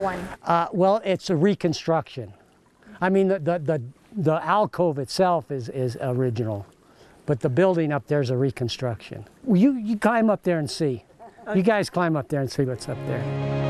Well, it's a reconstruction. I mean, the alcove itself is original, but the building up there is a reconstruction. You climb up there and see. You guys climb up there and see what's up there.